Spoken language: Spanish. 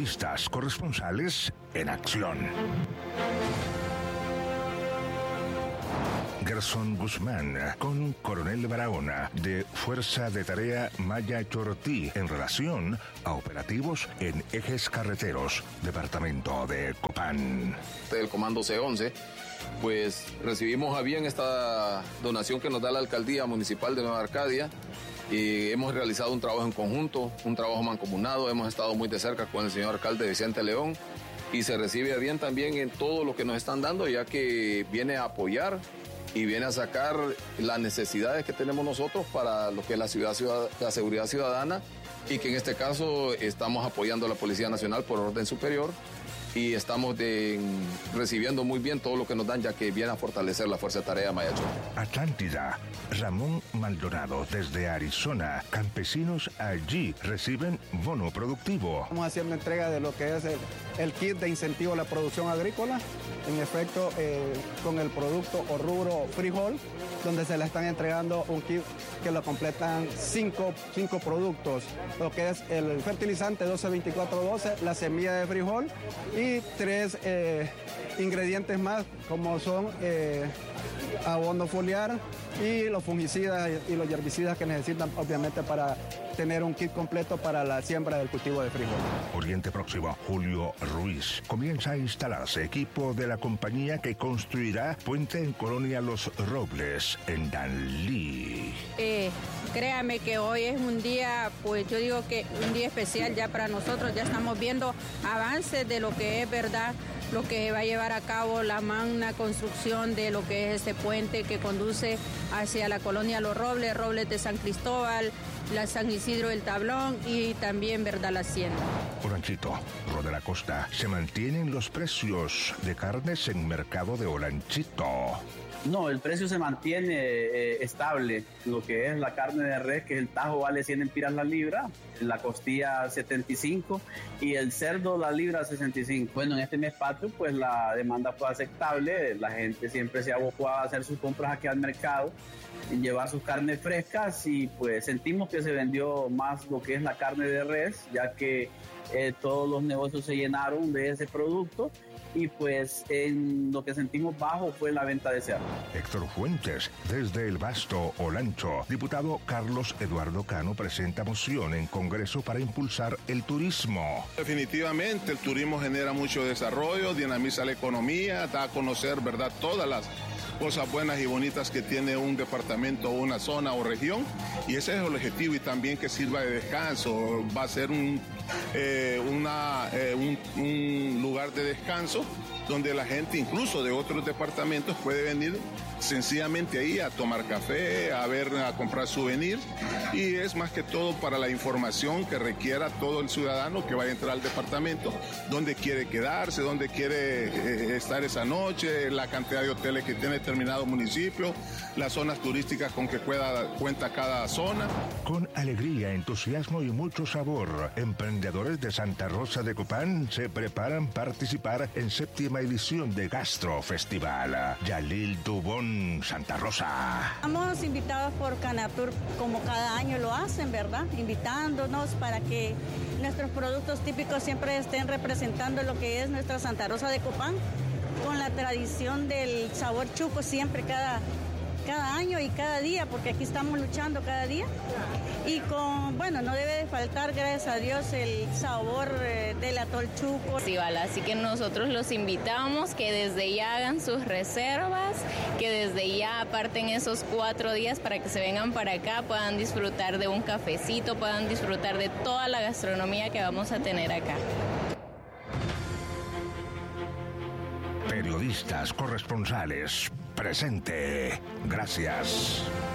Periodistas corresponsales en acción. Gerson Guzmán con Coronel Barahona de Fuerza de Tarea Maya Chortí en relación a operativos en ejes carreteros, departamento de Copán. Del Comando C11, pues recibimos a bien esta donación que nos da la Alcaldía Municipal de Nueva Arcadia y hemos realizado un trabajo en conjunto, un trabajo mancomunado, hemos estado muy de cerca con el señor alcalde Vicente León y se recibe a bien también en todo lo que nos están dando, ya que viene a apoyar y viene a sacar las necesidades que tenemos nosotros para lo que es la seguridad ciudadana y que en este caso estamos apoyando a la Policía Nacional por orden superior y estamos recibiendo muy bien todo lo que nos dan, ya que viene a fortalecer la Fuerza de Tarea Mayacho. Atlántida, Ramón Maldonado desde Arizona. Campesinos allí reciben bono productivo. Estamos haciendo entrega de lo que es el kit de incentivo a la producción agrícola, en efecto con el producto o rubro frijol, donde se le están entregando un kit que lo completan cinco productos, lo que es el fertilizante 12-24-12, la semilla de frijol y 3 ingredientes más, como son abono foliar y los fungicidas y los herbicidas que necesitan, obviamente, para tener un kit completo para la siembra del cultivo de frijol. Oriente Próximo, Julio Ruiz. Comienza a instalarse equipo de la compañía que construirá puente en Colonia Los Robles, en Danlí. Créame que hoy es un día, pues yo digo que un día especial ya para nosotros. Ya estamos viendo avances de lo que es verdad, lo que va a llevar a cabo la magna construcción de lo que es este puente que conduce hacia la Colonia Los Robles, Robles de San Cristóbal, la San Isidro del Tablón y también, ¿verdad?, la Hacienda. Olanchito, Ro de la Costa, se mantienen los precios de carnes en mercado de Olanchito. No, el precio se mantiene estable. Lo que es la carne de res, que el tajo vale 100 empiras la libra, la costilla 75 y el cerdo la libra 65. Bueno, en este mes patrio pues la demanda fue aceptable, la gente siempre se abocó a hacer sus compras aquí al mercado, llevar sus carnes frescas y pues sentimos que se vendió más lo que es la carne de res, ya que todos los negocios se llenaron de ese producto. Y pues en lo que sentimos bajo fue la venta de cerdo. Héctor Fuentes, desde el vasto Olancho. Diputado Carlos Eduardo Cano presenta moción en Congreso para impulsar el turismo. Definitivamente el turismo genera mucho desarrollo, dinamiza la economía, da a conocer, ¿verdad?, todas las cosas buenas y bonitas que tiene un departamento o una zona o región, y ese es el objetivo, y también que sirva de descanso. Va a ser un lugar de descanso donde la gente incluso de otros departamentos puede venir sencillamente ahí a tomar café, a comprar souvenirs, y es más que todo para la información que requiera todo el ciudadano que vaya a entrar al departamento, dónde quiere quedarse, dónde quiere estar esa noche, la cantidad de hoteles que tiene determinado municipio, las zonas turísticas con que cuenta cada zona. Con alegría, entusiasmo y mucho sabor, emprendedores de Santa Rosa de Copán se preparan participar en 7ª edición de Gastro Festival. Yalil Dubón, Santa Rosa. Estamos invitados por Canatur, como cada año lo hacen, ¿verdad? Invitándonos para que nuestros productos típicos siempre estén representando lo que es nuestra Santa Rosa de Copán, con la tradición del sabor chuco siempre, cada año y cada día, porque aquí estamos luchando cada día. Y no debe de faltar, gracias a Dios, el sabor del atol chuco. Sí, vale, así que nosotros los invitamos que desde ya hagan sus reservas, que desde ya aparten esos 4 días para que se vengan para acá, puedan disfrutar de un cafecito, puedan disfrutar de toda la gastronomía que vamos a tener acá. Periodistas corresponsales, presente. Gracias.